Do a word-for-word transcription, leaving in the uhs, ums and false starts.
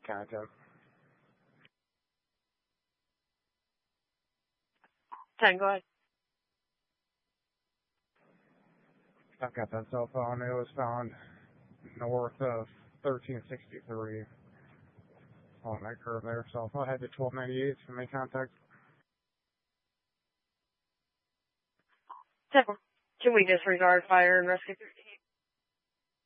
Contact. ten, go ahead. I've got that cell phone. It was found north of thirteen sixty-three on that curve there. So I had the twelve ninety-eight to make contact. ten, can we disregard fire and rescue?